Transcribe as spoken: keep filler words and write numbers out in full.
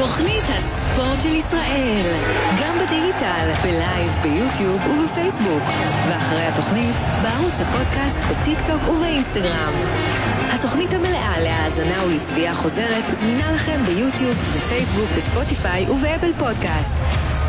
תוכנית הספורט של ישראל, גם בדיגיטל, בלייב, ביוטיוב ובפייסבוק, ואחרי התוכנית בערוץ הפודקאסט, בטיק טוק ובאינסטגרם. התוכנית המלאה להאזנה ולצביעה חוזרת זמינה לכם ביוטיוב, בפייסבוק, בספוטיפיי ובאפל פודקאסט.